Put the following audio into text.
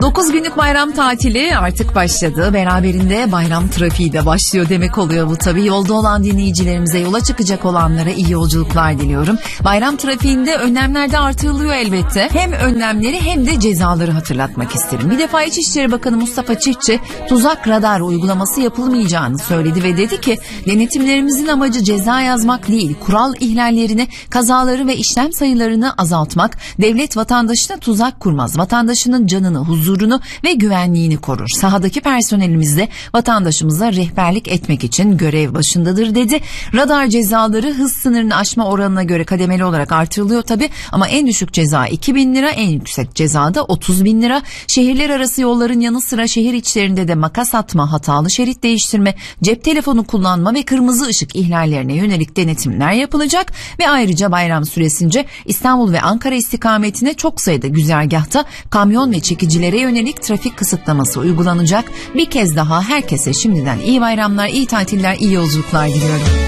9 günlük bayram tatili artık başladı. Beraberinde bayram trafiği de başlıyor demek oluyor bu tabii. Yolda olan dinleyicilerimize, yola çıkacak olanlara iyi yolculuklar diliyorum. Bayram trafiğinde önlemler de artırılıyor elbette. Hem önlemleri hem de cezaları hatırlatmak isterim. Bir defa İçişleri Bakanı Mustafa Çiftçi tuzak radar uygulaması yapılmayacağını söyledi ve dedi ki denetimlerimizin amacı ceza yazmak değil, kural ihlallerini, kazaları ve işlem sayılarını azaltmak. Devlet vatandaşına tuzak kurmaz. Vatandaşının canını, huzurunu ve güvenliğini korur. Sahadaki personelimiz de vatandaşımıza rehberlik etmek için görev başındadır dedi. Radar cezaları hız sınırını aşma oranına göre kademeli olarak artırılıyor tabii ama en düşük ceza 2.000 lira, en yüksek ceza da 30.000 lira. Şehirler arası yolların yanı sıra şehir içlerinde de makas atma, hatalı şerit değiştirme, cep telefonu kullanma ve kırmızı ışık ihlallerine yönelik denetimler yapılacak ve ayrıca bayram süresince İstanbul ve Ankara istikametine çok sayıda güzergahta kamyon ve çekicilere yönelik trafik kısıtlaması uygulanacak. Bir kez daha herkese şimdiden iyi bayramlar, iyi tatiller, iyi yolculuklar diliyorum.